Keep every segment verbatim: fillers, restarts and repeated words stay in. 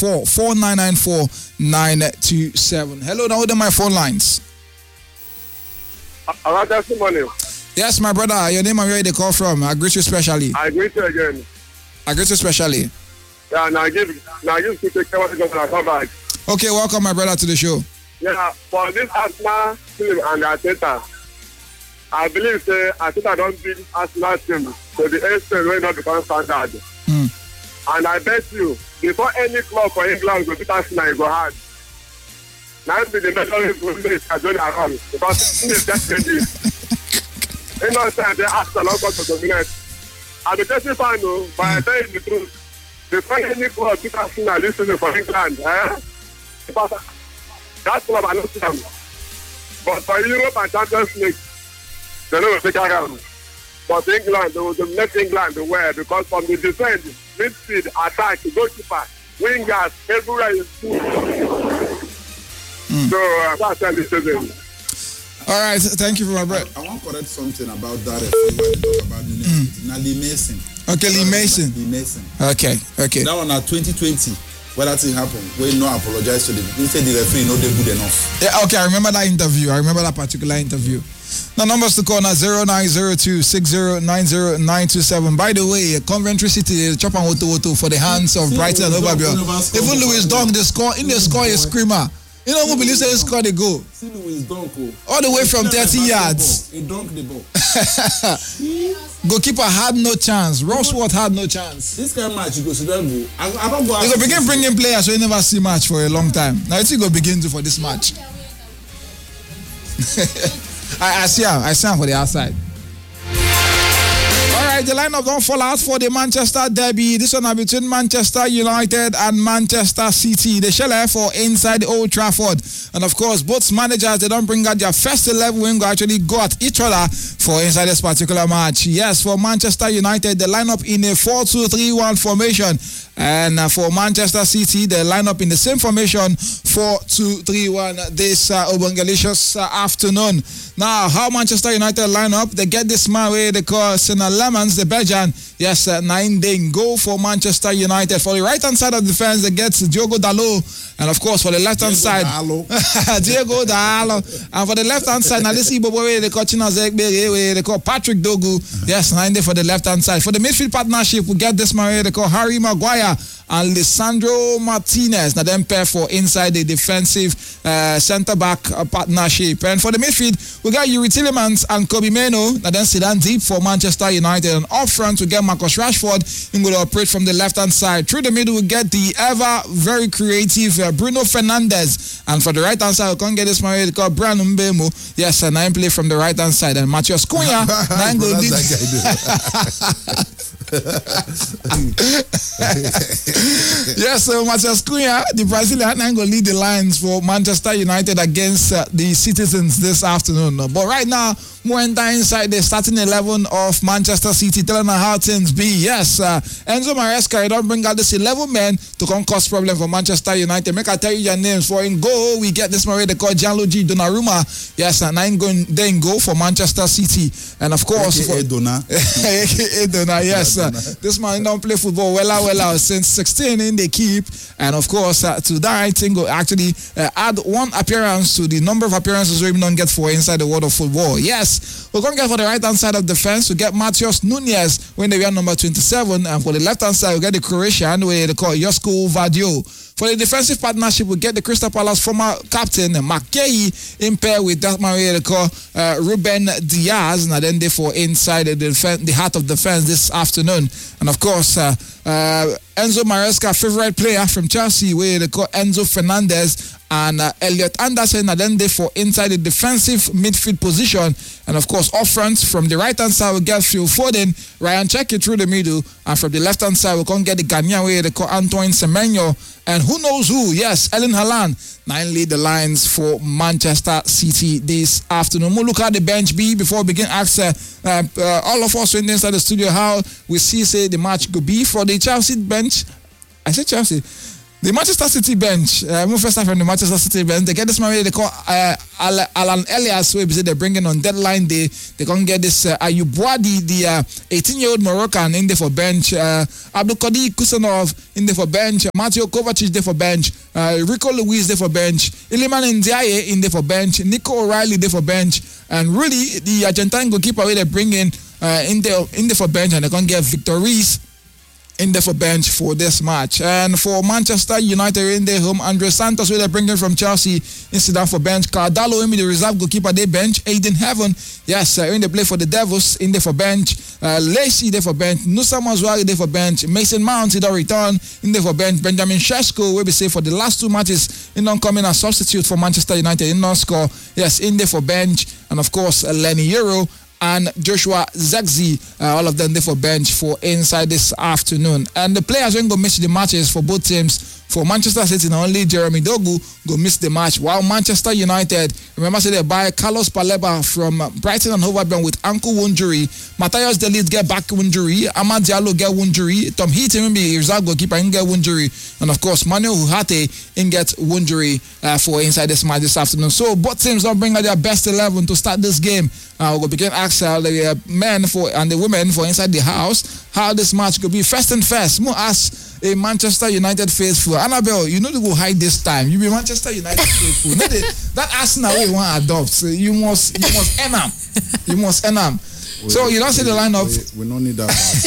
four, four nine nine four, nine two seven. Hello, now to my phone lines. Uh, good morning. Yes, my brother. Your name and where they call from? I greet you specially. I greet you again. I greet you specially. Yeah, now give now give to take care of the come back. Okay, welcome my brother to the show. Yeah, for this Arsenal team and Arteta, I believe say Arteta don't beat Arsenal team to the extent where not become standard. Mm. And I bet you, before any club for England go beat Arsenal, it go hard. Now be the better will make a journey around because it's just ready. You know, say the Arsenal not got to dominate. I'm a Chelsea fan, no, but I tell you the truth. Before any club beat Arsenal this season for England, eh? Because that club I don't see them. But for Europe and Champions League, they don't take around. But England, they will make England aware because from the defense, midfield, attack, goalkeeper, wingers, everywhere is good. Mm. So uh, that's the season. All right, thank you for my brother. I, I want to correct something about that. When they talk about the mm. Now, Lee Mason. Okay, Lee Mason. Lee Mason. Okay, okay. That one at twenty twenty. Where that thing happened, we no apologize to them. Instead, the referee not good enough. Yeah, okay, I remember that interview. I remember that particular interview. Now, numbers to call now zero nine zero two, six zero nine zero nine two seven. By the way, Coventry City, chop and woto woto for the hands of Brighton and Overbion. Even Louis Dunk, they score in the score a screamer. You know who believes they score the goal? See Louis Dunk. All the way from thirty yards. He dunked the ball. Goalkeeper had no chance. Rossworth had no chance. This kind of match, you go see that goal. I, I don't go. You go begin bringing players so you never see match for a long time. Now you think go begin to for this match. I, I see him. I see him for the outside. All right, the lineup don't fall out for the Manchester derby. This one are between Manchester United and Manchester City. They shall have for inside Old Trafford. And of course, both managers, they don't bring out their first eleven when go actually go at each other for inside this particular match. Yes, for Manchester United, the lineup in a four two three one formation. And uh, for Manchester City, they line up in the same formation, four two three one, this uh, Obangalicious uh, afternoon. Now, how Manchester United line up, they get this man where they call Senna Lemons, the Belgian. Yes, uh, nine day go for Manchester United. For the right-hand side of the defense, they get Diogo Dalot. And of course, for the left-hand side, Diego Dalot. And for the left-hand side, now this is where they call Chinazek, where they call Patrick Dogu. Yes, nine day for the left-hand side. For the midfield partnership, we get this man where they call Harry Maguire and Lisandro Martinez. Now then pair for inside the defensive uh, centre-back uh, partnership. And for the midfield, we got Yuri Tillemans and Kobe Meno. Now then sit down deep for Manchester United. And up front, we get Marcus Rashford. He's going to operate from the left-hand side. Through the middle, we get the ever very creative uh, Bruno Fernandes. And for the right-hand side, we can't get this man called Brian Mbeumo. Yes, and nine play from the right-hand side. And Matheus Cunha. nine go lead. Yes, so Matheus Cunha, the Brazilian, going to lead the lines for Manchester United against uh, the Citizens this afternoon. But right now, more inside the starting eleven of Manchester City, telling us how things be. Yes, uh, Enzo Maresca, you don't bring out this eleven men to come cause problem for Manchester United. Make I tell you your names. For in goal, we get this man they call Gianluigi Donnarumma. Yes, and nine going then go for Manchester City. And of course, A K A for Donna. A K A Donna, yes. Uh, this man don't play football well, well, well since sixteen in the keep. And of course, uh, tonight, Tingo actually uh, add one appearance to the number of appearances we don't get for inside the world of football. Yes. We're going to get for the right hand side of the fence. We get Matheus Nunes when they wear number twenty-seven, and for the left hand side we get the Croatian where they call Josko Vadio. For the defensive partnership, we get the Crystal Palace former captain Mark Guehi in pair with that man where they call uh, Ruben Diaz. And then they for inside the defense, the heart of defense this afternoon. And of course, uh, uh, Enzo Maresca, favorite player from Chelsea, where they call Enzo Fernandez and uh, Elliot Anderson, and then they for inside the defensive midfield position. And of course, off front from the right hand side we get Phil Foden, Ryan Cherki through the middle, and from the left hand side we can get the Ghanaian where they call Antoine Semenyo, and who knows who? Yes, Erling Haaland. Nine lead the lines for Manchester City this afternoon. We'll look at the bench B before we begin. Ask uh, uh, uh, all of us inside the studio how we see say the match could be for the Chelsea bench. I said Chelsea. The Manchester City bench, uh, move first time from the Manchester City bench, they get this man they call uh, Alan Elias, we say they're bringing on deadline day. They can get this uh, Ayub Wadi, the uh, eighteen-year-old Moroccan, in there for bench. Uh, Abdul Qadir Kusanov in there for bench. Mateo Kovacic there for bench. Uh, Rico Luis there for bench. Iliman Ndiaye in there for bench. Nico O'Reilly there for bench. And really, the Argentine goalkeeper they bring in uh, in there in there for bench, and they can get Victor Reis in there for bench for this match. And for Manchester United in their home, Andre Santos will they bring in from Chelsea instead of for bench. Cardallo in the reserve goalkeeper they bench. Aiden Heaven, yes, uh, in the play for the Devils in there for bench. Uh, Lacey there for bench. Nusa Mazwari there for bench. Mason Mount he return in there for bench. Benjamin Sheshko will be safe for the last two matches in on coming as substitute for Manchester United in non score. Yes, in there for bench. And of course uh, Lenny Euro and Joshua Zexi, uh, all of them there for bench for inside this afternoon. And the players ain't going to miss the matches for both teams. For Manchester City, not only Jeremy Dogu go miss the match, while Manchester United, remember say they buy Carlos Paleba from Brighton and Hove Albion with ankle injury. Matthias De Ligt get back injury. Amad Diallo get injury. Tom Heaton be reserve goalkeeper and get injury. And of course, Manuel Ugarte in get injury uh, for inside this match this afternoon. So both teams don't bring out their best eleven to start this game. Uh, we'll begin ask uh, the uh, men for and the women for inside the house how this match could be. First and first, more ask a Manchester United faithful. Annabelle, you know to go hide this time. You be Manchester United faithful. No, they, that Arsenal we want to adopt. So you must, you must end them. You must end them. So you don't see the lineup. We, we don't need that.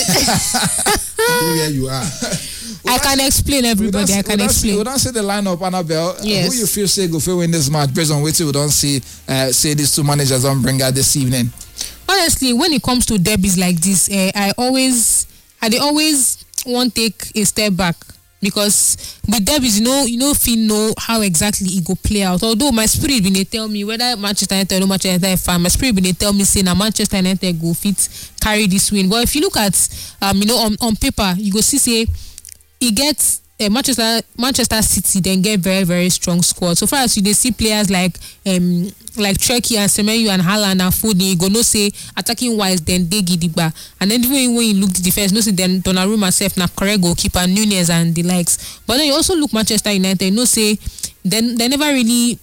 Where you are. I can explain everybody. I can we explain. We don't see the lineup, Annabelle. Yes. Who you feel say go for win this match based on what we don't see? Uh, say these two managers don't bring out this evening. Honestly, when it comes to derbies like this, uh, I always, I they always want take a step back because with derbies, you know, you know, if you know how exactly it go play out. Although my spirit been they tell me whether Manchester United or no Manchester United fan, my spirit been they tell me say now Manchester United go fit carry this win. But if you look at, um, you know, on, on paper, you go see say it gets. Uh, Manchester Manchester City then get very very strong squad. So far as you they see players like um like Turkey and Semenyo and Haaland and Foden, you go no say attacking wise then they gidigba. And then even when you look the defense, no say then Donnarumma self na correct goalkeeper Nunez and the likes. But then you also look Manchester United, no say then they never really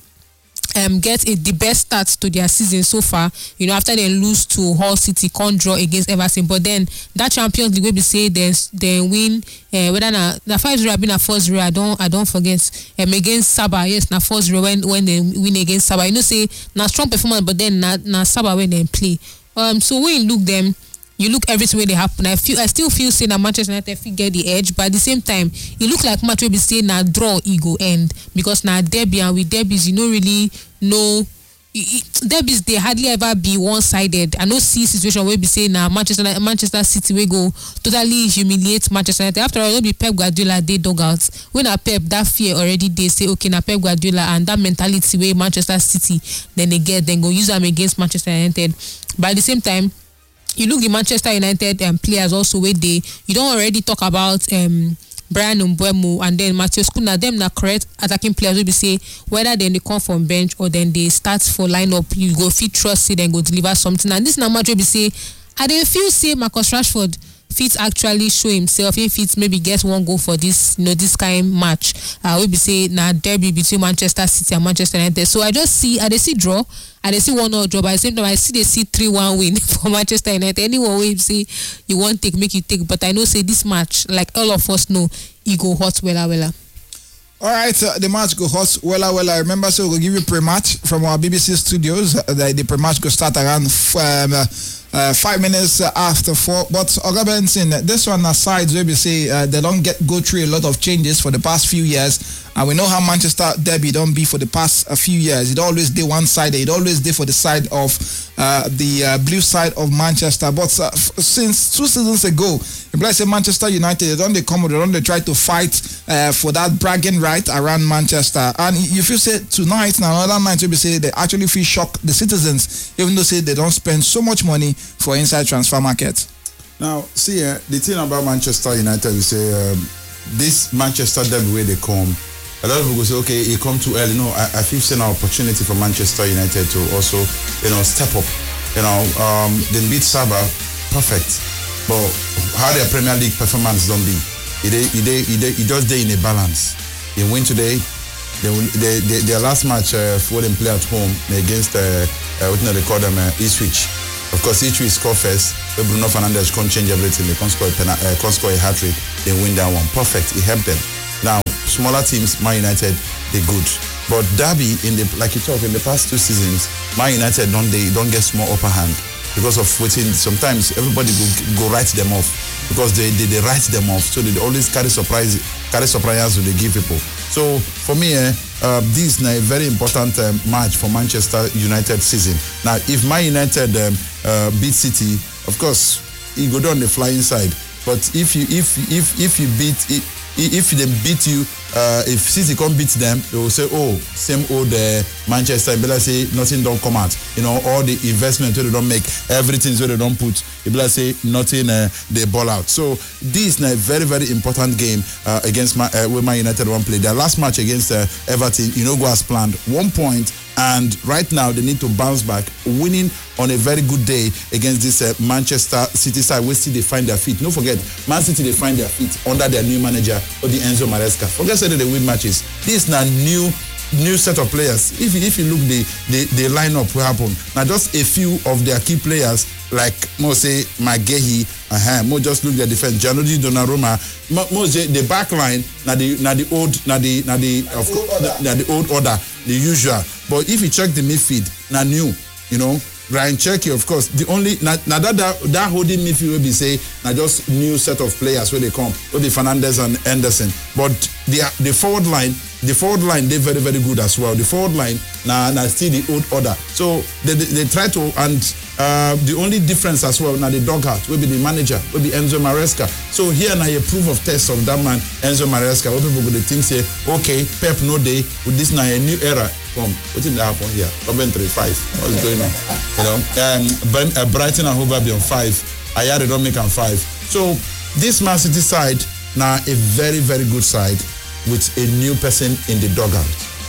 um get a, the best start to their season so far, you know, after they lose to Hull City, con draw against Everton. But then that Champions League will be say they they win uh, whether na na five zero been a four zero, I don't I don't forget um, against Saba, yes, na four zero when when they win against Saba. You know say na strong performance, but then na na Saba when they play. Um so when you look them, you look everything where they happen. I feel I still feel say that Manchester United fit get the edge, but at the same time, it look like match will be say na draw it go end because na derby, and with derbies you know really know derbies they hardly ever be one-sided. I no see situation where be say na Manchester Manchester City we go totally humiliate Manchester United. After all, no be Pep Guardiola they dug out. When a Pep that fear already they say okay na Pep Guardiola, and that mentality where Manchester City then they get then go use them against Manchester United. But at the same time, you look the Manchester United um, players also where they you don't already talk about um Brian Mbeumo and then Matheus Cunha, them na correct attacking players will be say whether then they come from bench or then they start for lineup, you go fit trust it and go deliver something. And this na match will be say I don't feel say Marcus Rashford fit actually show himself if it maybe get one goal for this, you know, this kind of match. I uh, will be say na derby between Manchester City and Manchester United. So I just see I they see draw, I they see one nil draw, but at the same time I see they see three one win for Manchester United. Anyone will say you want take make you take, but I know say this match, like all of us know, it go hot wella wella. All right, uh, the match go hot wella wella. Remember, so we'll give you pre-match from our B B C studios. Uh, the, the pre-match go start around um, uh, uh, five minutes after four. But Oga Benson, this one aside, where we say uh, they don't get go through a lot of changes for the past few years. And we know how Manchester derby don't be for the past a few years. It always did one side. It always did for the side of uh, the uh, blue side of Manchester. But uh, f- since two seasons ago, if I say Manchester United, they don't they come, they don't they try to fight uh, for that bragging right around Manchester. And you feel say tonight, now another night, we say they actually feel shock the citizens, even though say they don't spend so much money for inside transfer market. Now, see, uh, the thing about Manchester United, we say um, this Manchester derby where they come. A lot of people say, okay, it come too early. No, I, I feel it's an opportunity for Manchester United to also, you know, step up. You know, um, they beat Saba, perfect. But how their Premier League performance don't be? It it it it, it just day in a balance. You win today, They, they, they, their last match uh, for them play at home against uh, uh, what do they call them, uh, Ipswich. Of course, Ipswich score first. But Bruno Fernandes can't change everything. They can't score a, pena- uh, can't score a hat trick. They win that one. Perfect. It helped them. Now, smaller teams, Man United, they're good. But Derby, in the like you talk, in the past two seasons, Man United don't they don't get small upper hand because of waiting. Sometimes everybody go, go write them off because they, they, they write them off. So they always carry surprise carry surprises when they give people. So for me, eh, uh, this is a very important um, match for Manchester United season. Now, if Man United um, uh, beat City, of course, he go down the flying side. But if you if if if you beat if they beat you, uh, if City can't beat them, they will say, oh, same old uh, Manchester. Better say nothing don't come out. You know, all the investment where they don't make, everything where they don't put. Better say nothing uh, they ball out. So this is a very very important game uh, against my, uh, where Man United won't play. Their last match against uh, Everton, you know, go as planned. One point. And right now, they need to bounce back, winning on a very good day against this uh, Manchester City side, where still they find their feet. Don't forget, Man City, they find their feet under their new manager, or the Enzo Maresca. Forget that they win matches. This is now new new set of players. If you, if you look the, the, the lineup, what happened? Now, just a few of their key players, like Mose Magehi, uh-huh, Mo just look at the defense, Gianluigi Donnarumma, Mose, the back line, now the now the old, now the now the of course, now the old order, the usual. But if you check the midfield, now new, you know, Ryan Cherky, of course, the only now, now that, that that holding midfield will be say now just new set of players where they come, will be Fernandes and Henderson. But the the forward line, the forward line, they're very very good as well. The forward line now now still the old order. So they they, they try to and. Uh, the only difference as well now the doghouse will be the manager, will be Enzo Maresca. So here now a proof of test of that man Enzo Maresca. What people go to think say, okay, Pep no day with this now a new era from what did that happen here? Coventry five. What's going on? You know, um, uh, Brighton and Hove Albion five. Ayari don't make them five. So this Man City side now a very very good side with a new person in the dugout.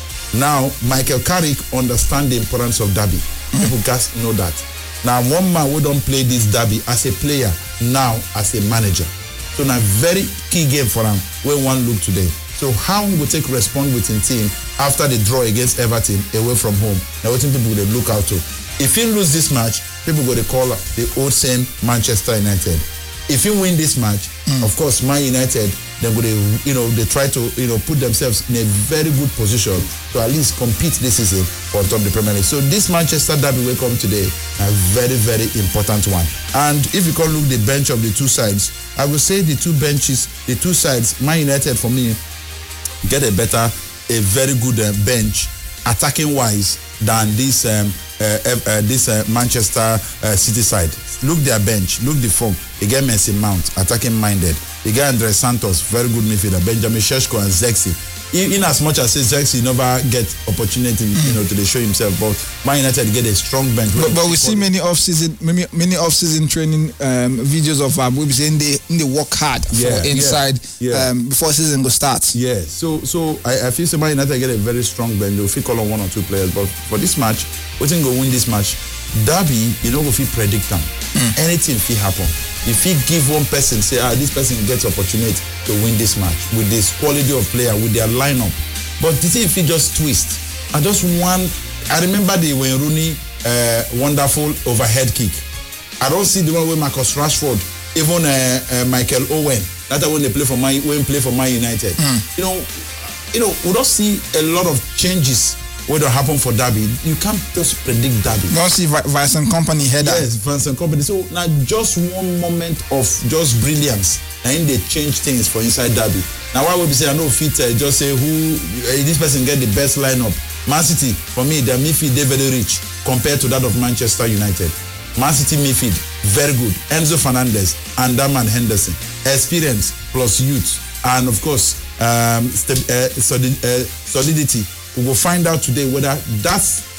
Now Michael Carrick understands the importance of derby. People guys know that. Now, one man who don't play this derby as a player, now as a manager. So now very key game for him where one look today. So how he will take respond with his team after the draw against Everton away from home. Now what people will look out to. If he lose this match, people go to call the old same Manchester United. If he win this match, mm. of course, Man United, they're going to, you know, they try to, you know, put themselves in a very good position to at least compete this season for top of the Premier League. So this Manchester derby will come today, a very, very important one. And if you can look the bench of the two sides, I would say the two benches, the two sides, Man United for me, get a better, a very good uh, bench, attacking wise, than this um, uh, uh, this uh, Manchester uh, City side. Look their bench, look the form. They get Mason Mount, attacking minded. They get Andres Santos, very good midfielder. Benjamin Šeško and Zexi. In, in as much as Zexi never get opportunity, mm. you know, to show himself, but Man United get a strong bench. But, but we see many off-season, many, many off-season training um, videos of um, we be saying they they work hard for yeah, inside yeah, yeah. Um, before season go start. Yeah, so so I, I feel so Man United get a very strong bench. They'll fit call on one or two players, but for this match, we think go win this match. Derby, you know, if you predict them, mm. anything will happen. If you give one person, say, ah, this person gets opportunity to win this match with this quality of player, with their lineup. But this if you just twist, I just want, I remember the Wayne Rooney uh, wonderful overhead kick. I don't see the one with Marcus Rashford, even uh, uh, Michael Owen. That's when they play for Man, when play for Man United. Mm. You know, you know, we don't see a lot of changes. What will happen for derby? You can't just predict derby. You don't see Vincent Kompany header. Yes, Vincent Kompany. So now just one moment of just brilliance, and they change things for inside derby. Now why would we say I know fit uh, just say who uh, this person get the best lineup? Man City for me their midfield they very rich compared to that of Manchester United. Man City midfield very good. Enzo Fernandez and that man Henderson, experience plus youth, and of course um, st- uh, solid, uh, solidity. We will find out today whether that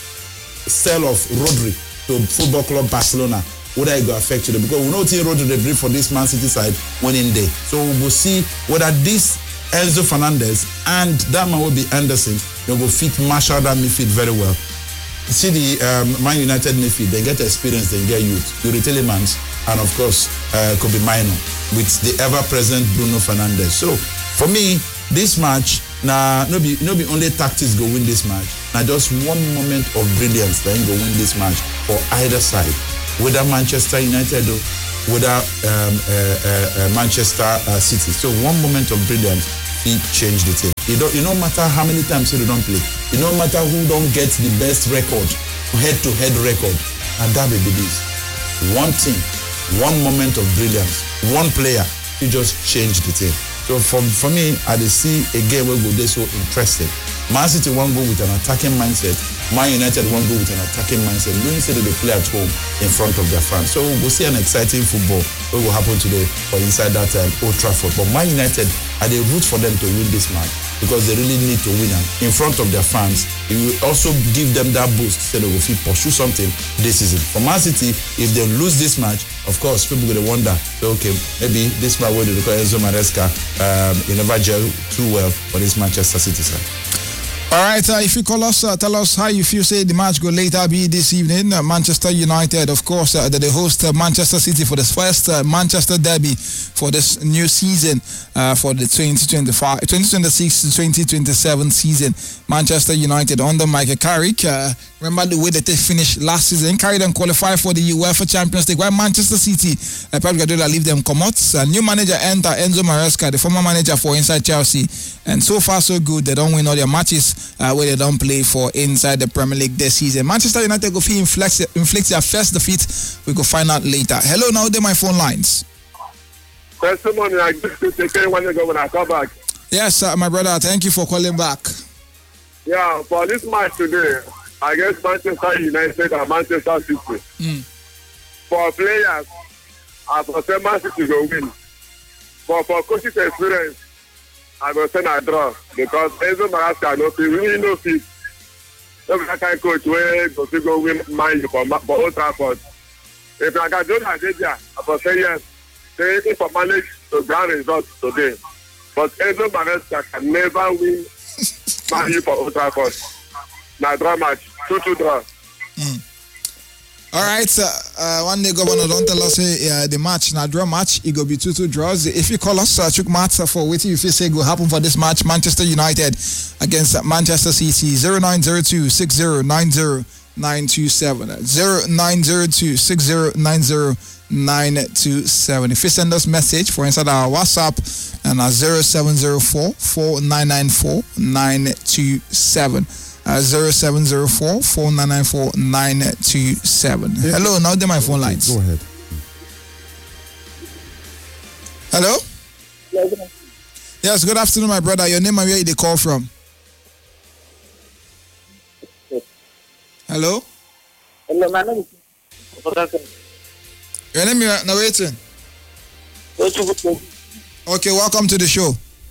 sale of Rodri to Football Club Barcelona, whether it will affect you. Because we know what Rodri they bring for this Man City side winning day. So we will see whether this Enzo Fernandez and that man will be Anderson, they will fit marshal that midfield very well. See the um, Man United midfield, they get experience, they get youth. Yuri Tillemans and of course uh, Kobe Mino with the ever-present Bruno Fernandes. So for me, this match, Now, no be no be only tactics go win this match. Now, just one moment of brilliance then go win this match for either side. Whether Manchester United or whether um, uh, uh, uh, Manchester uh, City. So one moment of brilliance, he changed the team. It don't, it don't matter how many times they don't play. It don't matter who don't get the best record, head-to-head record. And that will be this. One team, one moment of brilliance, one player, he just changed the team. So for, for me, I see a game where go there so interested. Man City won't go with an attacking mindset. Man United won't go with an attacking mindset. Knowing that they play at home in front of their fans. So we'll see an exciting football what will happen today or inside that um, Old Trafford. But Man United, are they root for them to win this match because they really need to win them in front of their fans. It will also give them that boost so they will feel pursue something this season. For Man City, if they lose this match, of course, people will wonder, so, okay, maybe this match will require Enzo Maresca. Um, he never gel too well for this Manchester City side. All right, uh, if you call us, uh, tell us how you feel, say the match will later be this evening. Uh, Manchester United, of course, uh, they host uh, Manchester City for the first uh, Manchester derby for this new season, uh, for the twenty twenty-five, twenty twenty-six to twenty twenty-seven season. Manchester United under Michael Carrick. Uh, remember the way that they finished last season. Carrick them qualified for the UEFA Champions League, while Manchester City, uh, Pep Guardiola leave them come out. Uh, new manager enter Enzo Maresca, the former manager for inside Chelsea. And so far so good, they don't win all their matches uh, where they don't play for inside the Premier League this season. Manchester United go feel inflict, inflict their first defeat. We go find out later. Hello, now they're my phone lines. Testimony, I just to take care when you go when I come back. Yes, uh, my brother, thank you for calling back. Yeah, for this match today, against Manchester United and Manchester City. Mm. For players, I will say Man City will win. But for coach's experience, I will say a draw because Enzo Maresca no fit, really no fit. No be that kind of coach where go fit go win Man U for for Old Trafford. If I can do that, I will say yes. They need to manage to ground results today. But Enzo Maresca can never win Man U for Old Trafford. Now draw match, two two draw. Mm. All right, uh, uh, one day governor don't tell us uh, the match now draw match. It go be two two draws. If you call us, uh, Chuk Matza for what you feel say will happen for this match, Manchester United against uh, Manchester City. Zero nine zero two six zero nine zero nine two seven zero nine zero two six zero nine zero nine two seven. If you send us message for inside our WhatsApp and uh, zero seven zero four four nine nine four nine two seven. Uh, zero seven zero four four nine nine four nine two seven. Yeah. Hello, now they're my phone lines. Go ahead. Hello? Yes, good afternoon, my brother. Your name and where you they call from? Hello? Hello, my name is. Your name is now waiting. Okay, welcome to the show.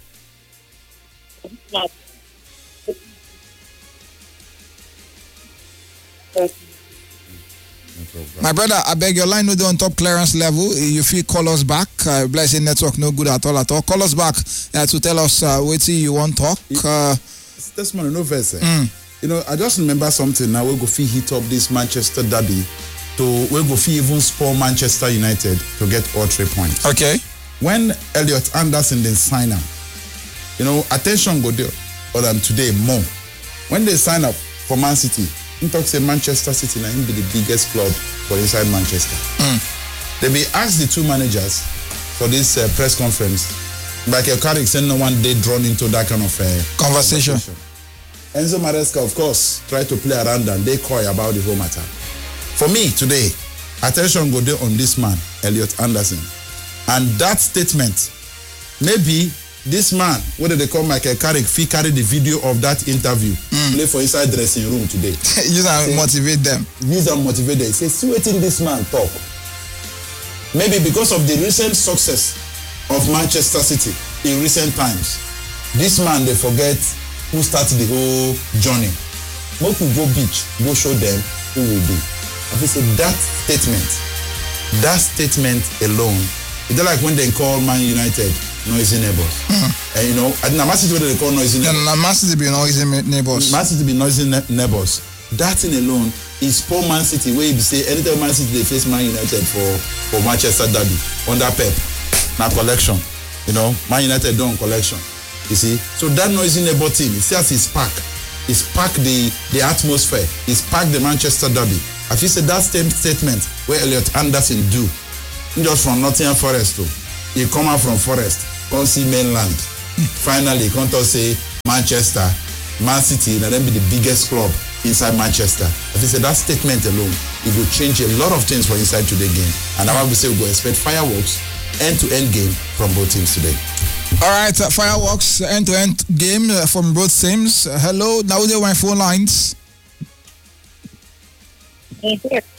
My brother, I beg your line no dey on top clearance level. You feel call us back. Uh, blessing network no good at all at all. Call us back uh, to tell us uh, what you want talk. Uh, That's man no verse. Mm. You know, I just remember something now. We go feel hit up this Manchester derby to we go feel even spoil Manchester United to get all three points. Okay. When Elliot Anderson then sign up, you know, attention go there. Or than today more. When they sign up for Man City. In talk say Manchester City now him be the biggest club for inside Manchester. Mm. They be asked the two managers for this uh, press conference. Michael Carrick said no one day drawn into that kind of uh, conversation. conversation. Enzo Maresca, of course, tried to play around and they coy about the whole matter. For me today, attention go there on this man, Elliot Anderson, and that statement. Maybe this man, what do they call Michael Carrick, he carried the video of that interview, mm. play for inside dressing room today. Use and motivate them. Use and motivate them. Say, see what this man talk. Maybe because of the recent success of Manchester City in recent times, this man, they forget who started the whole journey. Most will go beach, go show them who will be. I feel say that statement, that statement alone, it's like when they call Man United noisy neighbors. Mm-hmm. And you know, I think Man City what they call noisy neighbors. Yeah, Man City be noisy neighbors. Man City be noisy ne- neighbors. That thing alone is poor Man City where you say anytime Man City they face Man United for, for Manchester derby under Pep. Now collection. You know, Man United don't collection. You see, so that noisy neighbor team, it says it's pack, it's pack the the atmosphere, it's pack the Manchester derby. I feel say that same statement where Elliot Anderson do, just from Nottingham Forest too. He come out from Forest, come see mainland. Finally, come to say Manchester, Man City, and then be the biggest club inside Manchester. I feel say that statement alone, it will change a lot of things for inside today game. And I will say we go expect fireworks, end-to-end game from both teams today. All right, uh, fireworks, end-to-end game uh, from both teams. Uh, hello, now they my phone lines. Yes.